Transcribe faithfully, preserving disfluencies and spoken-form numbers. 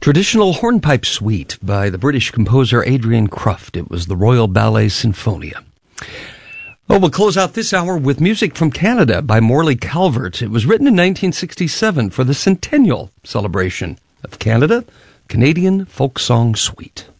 Traditional hornpipe suite by the British composer Adrian Cruft. It was the Royal Ballet Sinfonia. Oh, we'll close out this hour with music from Canada by Morley Calvert. It was written in nineteen sixty-seven for the centennial celebration of Canada, Canadian Folk Song Suite.